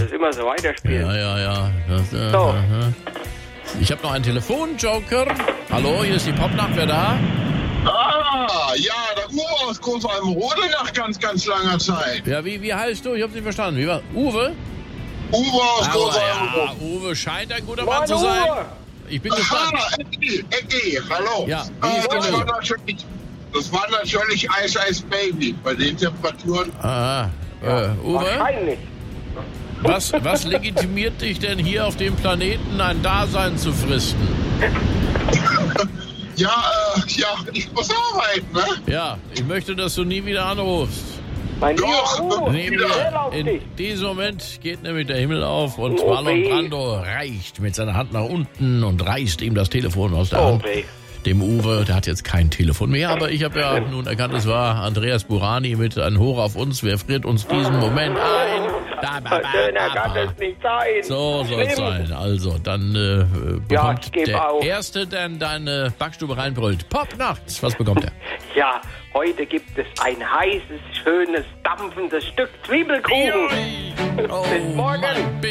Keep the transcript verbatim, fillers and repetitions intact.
es immer so weiterspielen. Ja, ja, ja. Das, äh, So. aha. Ich habe noch einen Telefonjoker. Hallo, hier ist die Popnacht, wer da? Ah, ja, der Uwe aus Großalmrode nach ganz, ganz langer Zeit. Ja, wie, wie heißt du? Ich habe nicht verstanden. Wie war? Uwe? Uwe aus Aber Großalmrode. ja, Uwe scheint ein guter Mann Moin, zu sein. Uwe. Ich bin gespannt. Aha, Ecki, Ecki, hallo. Ja, wie ist äh, das, die war Lösung? natürlich, das war natürlich Eis, Eis Baby bei den Temperaturen. Aha. Äh, Uwe, Wahrscheinlich. was, was legitimiert dich denn hier auf dem Planeten ein Dasein zu fristen? Ja, äh, ja, ich muss arbeiten, ne? Ja, ich möchte, dass du nie wieder anrufst. Mein lieber Doch, Uwe, Nee, wieder. schnell auf in dich. diesem Moment geht nämlich der Himmel auf und Oh, Marlon weh. Brando reicht mit seiner Hand nach unten und reißt ihm das Telefon aus der Oh, Hand. weh. Dem Uwe, der hat jetzt kein Telefon mehr, aber ich habe ja nun erkannt, es war Andreas Burani mit ein Hoch auf uns. Wer friert uns diesen Moment ein? Da, ba, ba, Schöner ba, kann ba. es nicht sein. So soll es Schlimm. sein. Also, dann äh, Ja, bekommt ich geb der auf. Erste, der in deine Backstube reinbrüllt. Popnacht, was bekommt er? Ja, heute gibt es ein heißes, schönes, dampfendes Stück Zwiebelkuchen. Oh, Bis morgen. Mann,